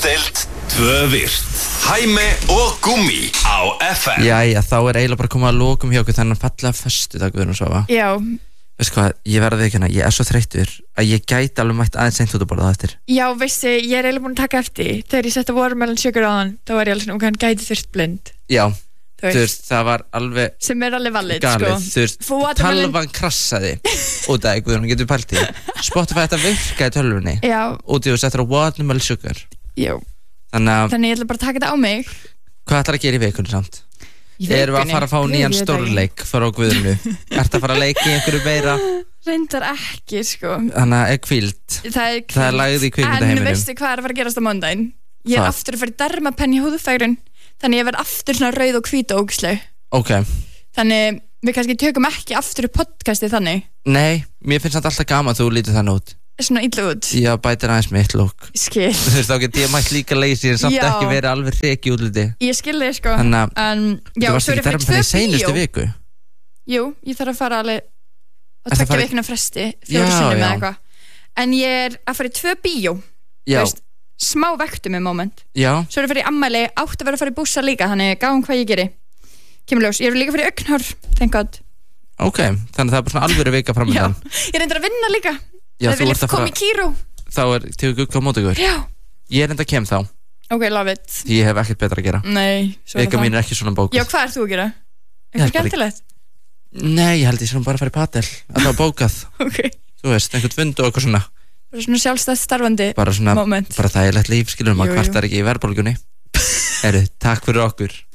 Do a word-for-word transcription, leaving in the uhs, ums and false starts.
Fæðingardeild tvö virt Hæmi og Gúmmi á F M. Jæja, þá er eiginlega bara komið að lokum hjá okkur þennan fallega föstudag við erum svo að Já. Veistu hvað, ég verði ekki hérna, ég er svo þreyttur að ég gæti alveg mætt aðeins seint út að borða það eftir. Já, veistu, ég er eiginlega búin að taka eftir þegar ég setti watermelon sugar á hann, þá var ég alveg svona, ok, hann gæti þurft blind. Já, þú þú veist, það var alveg sem er alveg valid, galið, sko. þú veist, watermelon... talvan krassaði út af eitthvað, hún getur pælt í. Spotify þetta virka í tölvunni. Já. Og þú settur á watermelon sugar. Já. Þannig að... Þannig ég ætla bara að taka þetta á mig. Hvað ætlar að gera í vikunni samt? Í vikunni? Erum við að fara að fá nýjan stórleik frá Guðrúnu? Ertu að fara að leika í einhverju meira? Reyndar ekki, sko. Þannig að er hvíld. Það er hvíld. Það er lagið í kvikmyndaheiminum. En veistu hvað er að fara að gerast á mándaginn? Ég er Hvað? aftur að fara í dermapenn í húðfægrun. Þannig ég verð aftur svona rauð og hvít og ógeðsleg. Ok. Þannig við kannski tökum ekki aftur upp podcastið þannig. Nei, mér finnst þetta alltaf gaman að þú lítur þannig út. Svona illa út. Já, bætir aðeins mitt lúk. Skil. Þú veist, þá get ég mætt líka leysi en samt Já. ekki verið alveg hreki útliti. Ég skil þig, sko. Þannig að En, já, þú varst svo er ekki ég fyrir dermapenn í tvö seinustu bíó. viku. Jú, ég þarf að fara alveg Ertu að að taka fara í- vikuna fresti Já, fjóru sinnum já. eða eitthvað. En ég er að fara í tvö bíó. Já. Þú veist, smá vektum í moment. Já. Svo er að fara í ammæli, átt að vera að fara í bússa líka, þannig gáum hvað ég geri. Kemur ljós, ég er líka að fara í Augnhár, thank god. Ok, þannig að það er bara svona alvöru vika Já, framöndan. ég reyndar að vinna líka. Já, Það þú vilja ert að koma fara- í Kíró. Þá er tíu gugg á móti ykkur. Já. Ég er enda kem þá. Ok, love it. Því ég hef ekkert betra að gera. Nei, svo er Vika það. mín er ekki svona bókuð. Já, hvað ert þú að gera? Ég Eitthvað er bara í- skemmtilegt? Nei, ég held ég sem bara að fara í padel. Að það var bókað. Ok. Þú veist, einhvern fund og eitthvað svona. Bara svona sjálfstætt starfandi Bara svona, moment. bara þægilegt líf, skilur Jú, maður jú. kvartar ekki í verðbólgunni. Heyrðu, takk fyrir okkur.